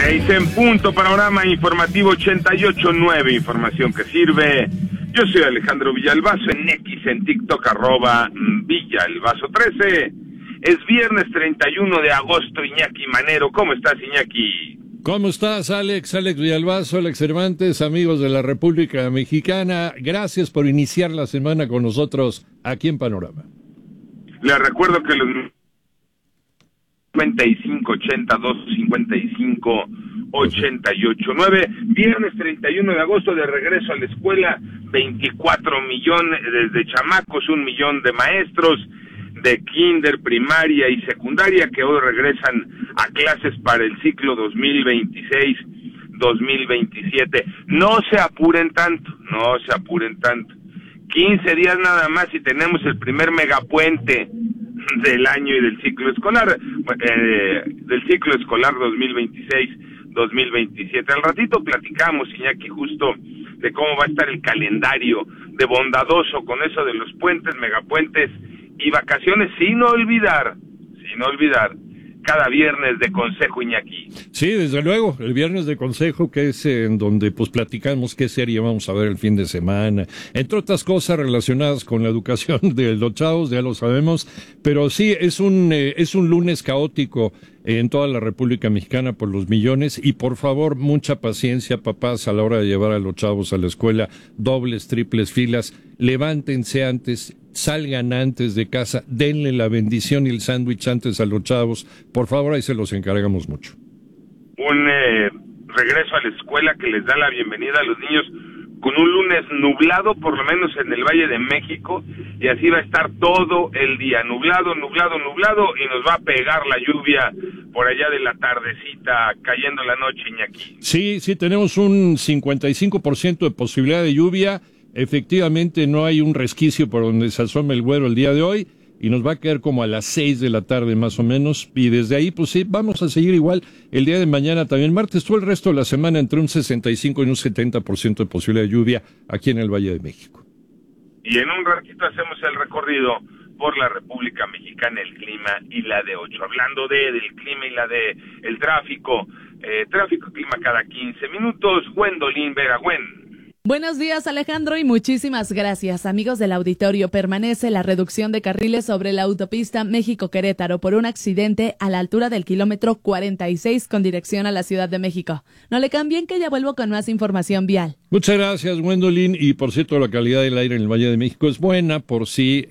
6 en punto, panorama informativo 88.9, información que sirve. Yo soy Alejandro Villalbazo, en X, en TikTok, @Villalbazo13. Es viernes 31 de agosto, Iñaki Manero. ¿Cómo estás, Iñaki? ¿Cómo estás, Alex? Alex Villalbazo, Alex Cervantes, amigos de la República Mexicana. Gracias por iniciar la semana con nosotros aquí en Panorama. Les recuerdo que los 5580-255-88.9, viernes 31 de agosto, de regreso a la escuela, 24 millones de chamacos, 1 millón de maestros de kinder, primaria y secundaria que hoy regresan a clases para el ciclo 2026-2027. No se apuren tanto. 15 días nada más y tenemos el primer megapuente del año y del ciclo escolar 2026-2027. Al ratito platicamos, Iñaki, justo de cómo va a estar el calendario de bondadoso con eso de los puentes, megapuentes y vacaciones, sin olvidar cada viernes de consejo, Iñaki. Sí, desde luego, el viernes de consejo, que es en donde pues platicamos qué serie vamos a ver el fin de semana, entre otras cosas relacionadas con la educación de los chavos, ya lo sabemos, pero sí, es un lunes caótico en toda la República Mexicana por los millones, y por favor, mucha paciencia, papás, a la hora de llevar a los chavos a la escuela, dobles, triples filas, levántense antes, salgan antes de casa, denle la bendición y el sándwich antes a los chavos, por favor, ahí se los encargamos mucho. Un regreso a la escuela que les da la bienvenida a los niños con un lunes nublado, por lo menos en el Valle de México, y así va a estar todo el día, nublado, y nos va a pegar la lluvia por allá de la tardecita, cayendo la noche, Iñaki. Sí, tenemos un 55% de posibilidad de lluvia. Efectivamente, no hay un resquicio por donde se asome el güero el día de hoy, y nos va a caer como a las 6 de la tarde más o menos, y desde ahí pues sí, vamos a seguir igual el día de mañana también, martes, todo el resto de la semana entre un 65 y un 70% de posibilidad de lluvia aquí en el Valle de México. Y en un ratito hacemos el recorrido por la República Mexicana, el clima y la de 8. Hablando del clima y la de el tráfico y clima cada 15 minutos, Gwendolyn Vera. Buenos días, Alejandro, y muchísimas gracias. Amigos del auditorio, permanece la reducción de carriles sobre la autopista México-Querétaro por un accidente a la altura del kilómetro 46 con dirección a la Ciudad de México. No le cambien, que ya vuelvo con más información vial. Muchas gracias, Gwendolyn, y por cierto, la calidad del aire en el Valle de México es buena por si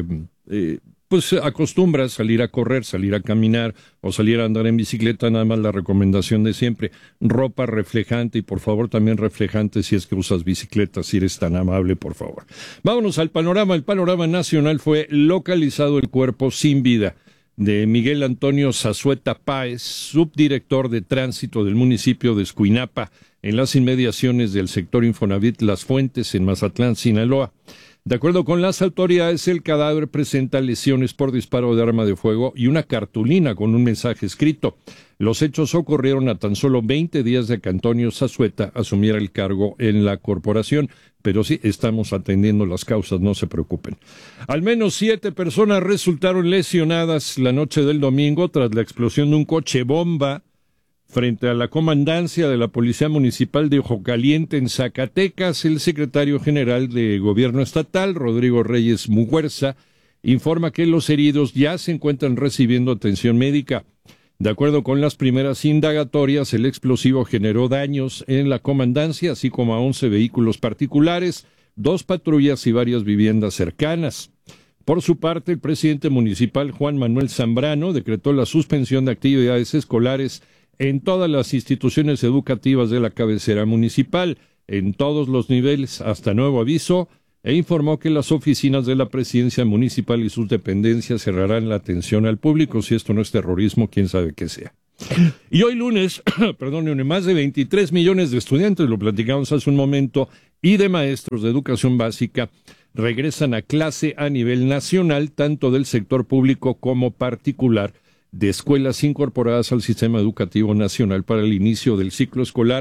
pues acostumbras salir a correr, salir a caminar o salir a andar en bicicleta. Nada más la recomendación de siempre, ropa reflejante, y por favor también reflejante si es que usas bicicleta, si eres tan amable, por favor. Vámonos al panorama. El panorama nacional: fue localizado el cuerpo sin vida de Miguel Antonio Zazueta Páez, subdirector de tránsito del municipio de Escuinapa, en las inmediaciones del sector Infonavit Las Fuentes, en Mazatlán, Sinaloa. De acuerdo con las autoridades, el cadáver presenta lesiones por disparo de arma de fuego y una cartulina con un mensaje escrito. Los hechos ocurrieron a tan solo 20 días de que Antonio Zazueta asumiera el cargo en la corporación, pero sí, estamos atendiendo las causas, no se preocupen. Al menos 7 personas resultaron lesionadas la noche del domingo tras la explosión de un coche bomba frente a la comandancia de la Policía Municipal de Ojo Caliente, en Zacatecas. El secretario general de Gobierno Estatal, Rodrigo Reyes Muguerza, informa que los heridos ya se encuentran recibiendo atención médica. De acuerdo con las primeras indagatorias, el explosivo generó daños en la comandancia, así como a 11 vehículos particulares, 2 patrullas y varias viviendas cercanas. Por su parte, el presidente municipal, Juan Manuel Zambrano, decretó la suspensión de actividades escolares en todas las instituciones educativas de la cabecera municipal, en todos los niveles, hasta nuevo aviso, e informó que las oficinas de la presidencia municipal y sus dependencias cerrarán la atención al público. Si esto no es terrorismo, quién sabe qué sea. Y hoy lunes, más de 23 millones de estudiantes, lo platicamos hace un momento, y de maestros de educación básica regresan a clase a nivel nacional, tanto del sector público como particular, de escuelas incorporadas al Sistema Educativo Nacional para el inicio del ciclo escolar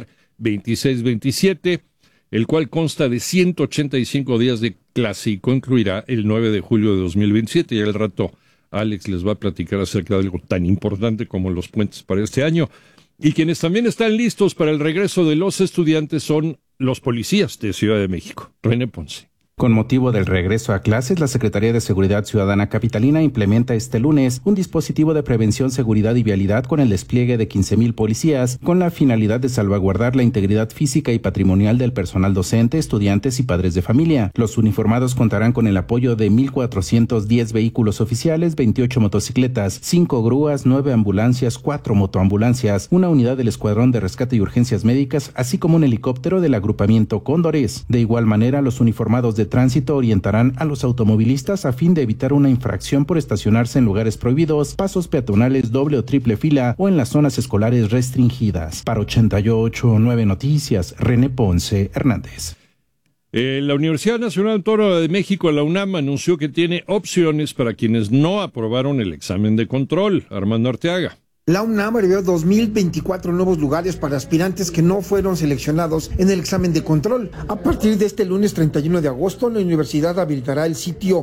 26-27, el cual consta de 185 días de clase y concluirá el 9 de julio de 2027. Y al rato Alex les va a platicar acerca de algo tan importante como los puentes para este año. Y quienes también están listos para el regreso de los estudiantes son los policías de Ciudad de México. René Ponce. Con motivo del regreso a clases, la Secretaría de Seguridad Ciudadana Capitalina implementa este lunes un dispositivo de prevención, seguridad y vialidad con el despliegue de 15,000 policías, con la finalidad de salvaguardar la integridad física y patrimonial del personal docente, estudiantes y padres de familia. Los uniformados contarán con el apoyo de 1,410 vehículos oficiales, 28 motocicletas, 5 grúas, 9 ambulancias, 4 motoambulancias, una unidad del Escuadrón de Rescate y Urgencias Médicas, así como un helicóptero del agrupamiento Cóndores. De igual manera, los uniformados de tránsito orientarán a los automovilistas a fin de evitar una infracción por estacionarse en lugares prohibidos, pasos peatonales doble o triple fila o en las zonas escolares restringidas. Para 88.9 Noticias, René Ponce Hernández. La Universidad Nacional Autónoma de México, la UNAM, anunció que tiene opciones para quienes no aprobaron el examen de control. Armando Arteaga. La UNAM abrió 2,024 nuevos lugares para aspirantes que no fueron seleccionados en el examen de control. A partir de este lunes 31 de agosto, la universidad habilitará el sitio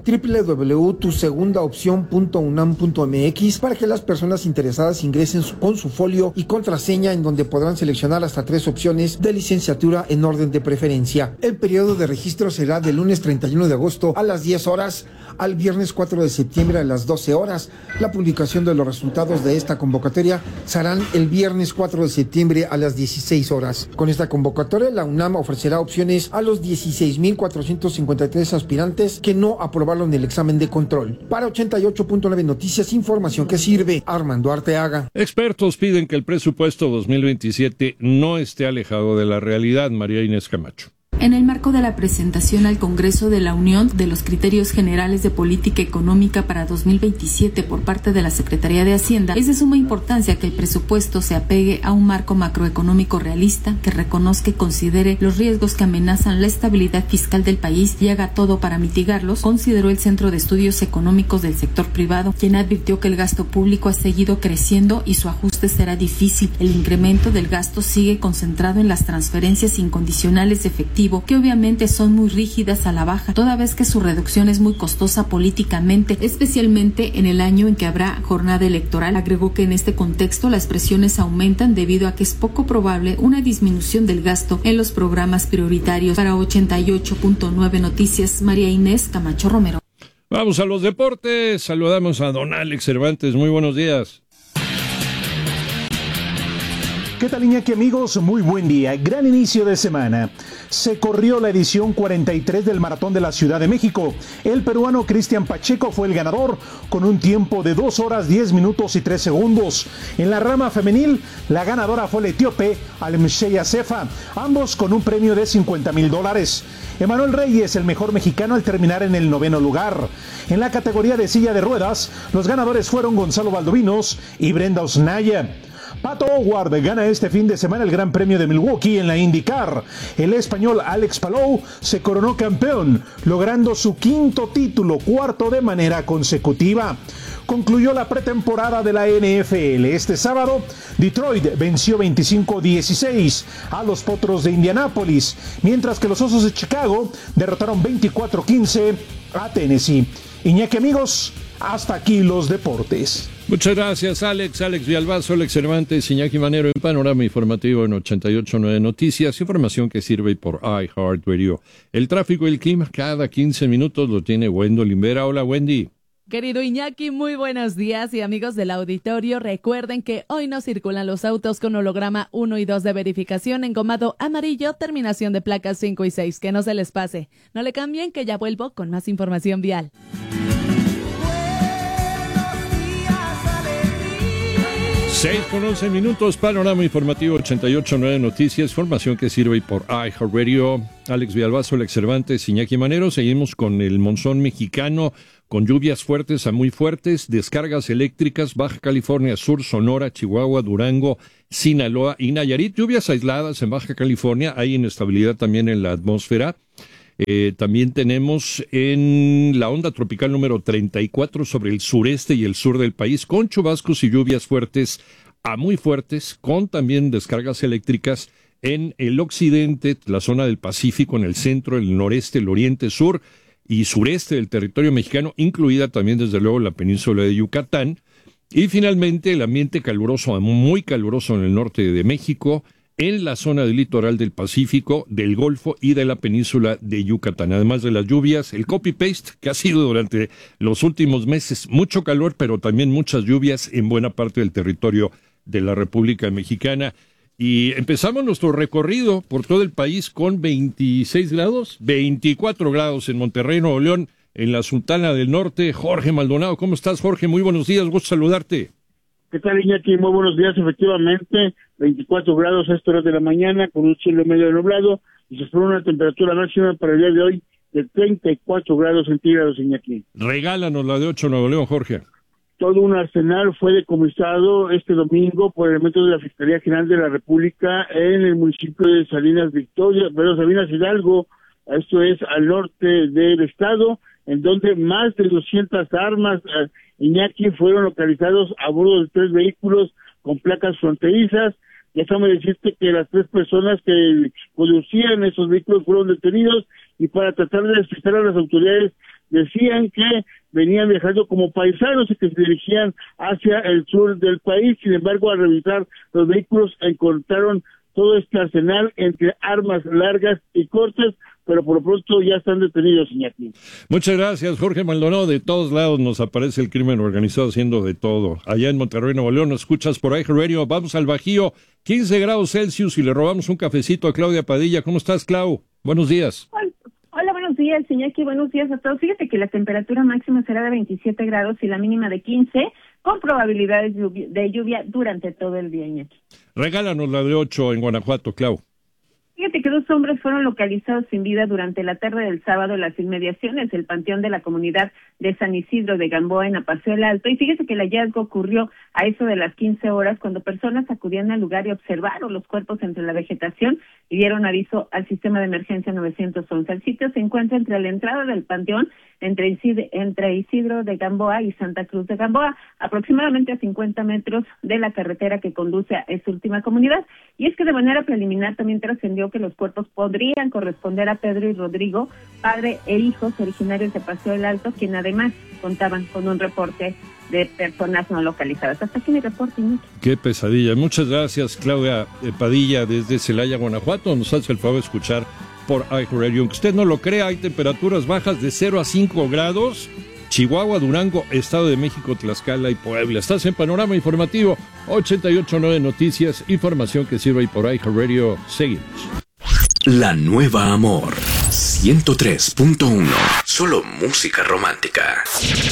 www.tusegundaopcion.unam.mx para que las personas interesadas ingresen con su folio y contraseña, en donde podrán seleccionar hasta 3 opciones de licenciatura en orden de preferencia. El periodo de registro será del lunes 31 de agosto a las 10 horas al viernes 4 de septiembre a las 12 horas. La publicación de los resultados de esta convocatoria serán el viernes 4 de septiembre a las 16 horas. Con esta convocatoria, la UNAM ofrecerá opciones a los 16,453 aspirantes que no aprobaron el examen de control. Para 88.9 Noticias, información que sirve. Armando Arteaga. Expertos piden que el presupuesto 2027 no esté alejado de la realidad. María Inés Camacho. En el marco de la presentación al Congreso de la Unión de los Criterios Generales de Política Económica para 2027 por parte de la Secretaría de Hacienda, es de suma importancia que el presupuesto se apegue a un marco macroeconómico realista que reconozca y considere los riesgos que amenazan la estabilidad fiscal del país y haga todo para mitigarlos, consideró el Centro de Estudios Económicos del Sector Privado, quien advirtió que el gasto público ha seguido creciendo y su ajuste será difícil. El incremento del gasto sigue concentrado en las transferencias incondicionales de efectivo, que obviamente son muy rígidas a la baja, toda vez que su reducción es muy costosa políticamente, especialmente en el año en que habrá jornada electoral. Agregó que en este contexto las presiones aumentan debido a que es poco probable una disminución del gasto en los programas prioritarios. Para 88.9 Noticias, María Inés Camacho Romero. Vamos a los deportes. Saludamos a don Alex Cervantes. Muy buenos días. ¿Qué tal, Iñaki, amigos? Muy buen día. Gran inicio de semana. Se corrió la edición 43 del Maratón de la Ciudad de México. El peruano Cristian Pacheco fue el ganador con un tiempo de 2 horas 10 minutos y 3 segundos. En la rama femenil, la ganadora fue el etíope Alemsheya Sefa, ambos con un premio de $50,000. Emanuel Reyes, el mejor mexicano al terminar en el 9º lugar. En la categoría de silla de ruedas, los ganadores fueron Gonzalo Valdovinos y Brenda Osnaya. Pato O'Ward gana este fin de semana el Gran Premio de Milwaukee en la IndyCar. El español Alex Palou se coronó campeón, logrando su 5º título, 4º de manera consecutiva. Concluyó la pretemporada de la NFL. Este sábado, Detroit venció 25-16 a los Potros de Indianápolis, mientras que los Osos de Chicago derrotaron 24-15 a Tennessee. Iñaki, amigos, hasta aquí los deportes. Muchas gracias, Alex Villalbazo, Alex Cervantes, Iñaki Manero en Panorama Informativo en 88.9 Noticias, información que sirve por iHeartRadio. El tráfico y el clima cada 15 minutos lo tiene Wendell Limbera. Hola, Wendy. Querido Iñaki, muy buenos días, y amigos del auditorio, recuerden que hoy no circulan los autos con holograma 1 y 2 de verificación, engomado amarillo, terminación de placas 5 y 6, que no se les pase. No le cambien, que ya vuelvo con más información vial. 6:11, Panorama Informativo 88.9 Noticias, información que sirve por iHeartRadio. Alex Villalbazo, Alex Cervantes, Iñaki Manero. Seguimos con el monzón mexicano, con lluvias fuertes a muy fuertes, descargas eléctricas, Baja California Sur, Sonora, Chihuahua, Durango, Sinaloa y Nayarit. Lluvias aisladas en Baja California, hay inestabilidad también en la atmósfera. También tenemos en la onda tropical número 34 sobre el sureste y el sur del país, con chubascos y lluvias fuertes a muy fuertes, con también descargas eléctricas en el occidente, la zona del Pacífico, en el centro, el noreste, el oriente, sur y sureste del territorio mexicano, incluida también desde luego la península de Yucatán. Y finalmente el ambiente caluroso, muy caluroso en el norte de México, en la zona del litoral del Pacífico, del Golfo y de la península de Yucatán. Además de las lluvias, el copy-paste que ha sido durante los últimos meses, mucho calor, pero también muchas lluvias en buena parte del territorio de la República Mexicana. Y empezamos nuestro recorrido por todo el país con 26 grados, 24 grados en Monterrey, Nuevo León, en la Sultana del Norte. Jorge Maldonado, ¿cómo estás, Jorge? Muy buenos días, gusto saludarte. ¿Qué tal, Iñaki? Muy buenos días. Efectivamente, 24 grados a esta hora de la mañana, con un cielo medio nublado, y se espera una temperatura máxima para el día de hoy de 34 grados centígrados, Iñaki. Regálanos la de 8 Nuevo León, Jorge. Todo un arsenal fue decomisado este domingo por elementos de la Fiscalía General de la República en el municipio de Salinas Hidalgo, esto es al norte del estado, en donde más de 200 armas, Iñaki, fueron localizados a bordo de 3 vehículos con placas fronterizas. Déjame decirte que las 3 personas que conducían esos vehículos fueron detenidos, y para tratar de despistar a las autoridades decían que venían viajando como paisanos y que se dirigían hacia el sur del país. Sin embargo, al revisar los vehículos encontraron todo este arsenal entre armas largas y cortas, pero por lo pronto ya están detenidos, Iñaki. Muchas gracias, Jorge Maldonado. De todos lados nos aparece el crimen organizado haciendo de todo. Allá en Monterrey, Nuevo León, nos escuchas por iHeartRadio. Vamos al Bajío, 15 grados Celsius, y le robamos un cafecito a Claudia Padilla. ¿Cómo estás, Clau? Buenos días. Hola, buenos días, Iñaki. Buenos días a todos. Fíjate que la temperatura máxima será de 27 grados y la mínima de 15, con probabilidades de lluvia durante todo el día, Iñaki. Regálanos la de 8 en Guanajuato, Clau. Fíjate que 2 hombres fueron localizados sin vida durante la tarde del sábado en las inmediaciones del panteón de la comunidad de San Isidro de Gamboa, en Apaseo el Alto. Y fíjese que el hallazgo ocurrió a eso de las 15 horas, cuando personas acudían al lugar y observaron los cuerpos entre la vegetación y dieron aviso al sistema de emergencia 911. El sitio se encuentra entre la entrada del panteón, entre Isidro de Gamboa y Santa Cruz de Gamboa, aproximadamente a 50 metros de la carretera que conduce a esta última comunidad. Y es que de manera preliminar también trascendió que los cuerpos podrían corresponder a Pedro y Rodrigo, padre e hijos originarios de Paseo del Alto, quien además contaban con un reporte de personas no localizadas. Hasta aquí mi reporte, Iñaki. Qué pesadilla. Muchas gracias, Claudia Padilla, desde Celaya, Guanajuato. Nos hace el favor de escuchar por iHeartRadio. Aunque usted no lo crea, hay temperaturas bajas de 0 a 5 grados. Chihuahua, Durango, Estado de México, Tlaxcala y Puebla. Estás en Panorama Informativo 88.9 Noticias, información que sirve por iHeartRadio. Seguimos. La Nueva Amor 103.1. Solo música romántica.